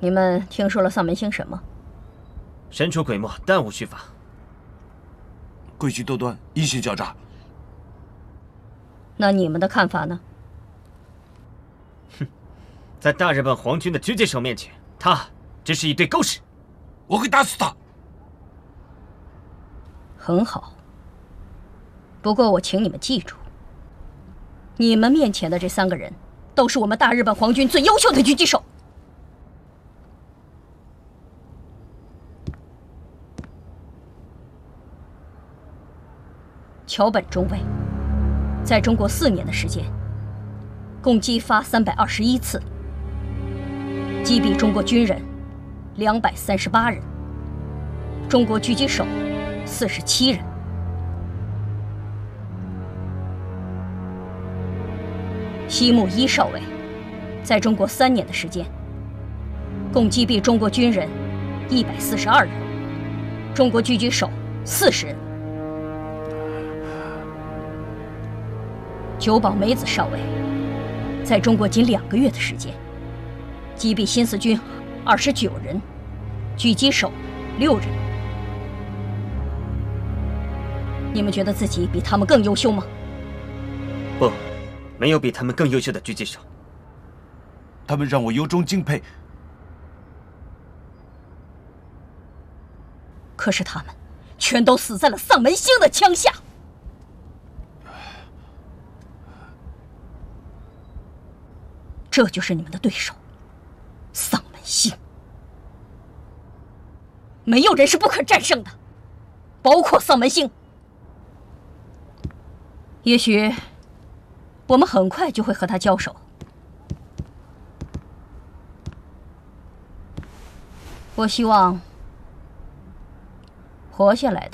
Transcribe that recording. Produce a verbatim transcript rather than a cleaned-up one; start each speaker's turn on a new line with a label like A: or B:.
A: 你们听说了丧门星什么？
B: 神出鬼没，弹无虚发。
C: 诡计多端，阴险狡诈。
A: 那你们的看法呢？
B: 哼，在大日本皇军的狙击手面前，他只是一堆狗屎。
C: 我会打死他。
A: 很好。不过我请你们记住，你们面前的这三个人，都是我们大日本皇军最优秀的狙击手。桥本中尉，在中国四年的时间，共击发三百二十一次，击毙中国军人两百三十八人，中国狙击手四十七人。西木一少尉，在中国三年的时间，共击毙中国军人一百四十二人，中国狙击手四十人。久保美子少尉，在中国仅两个月的时间，击毙新四军二十九人，狙击手六人。你们觉得自己比他们更优秀吗？
B: 不，没有比他们更优秀的狙击手。
C: 他们让我由衷敬佩。
A: 可是他们全都死在了丧门星的枪下。这就是你们的对手，丧门星。没有人是不可战胜的，包括丧门星。也许我们很快就会和他交手。我希望活下来的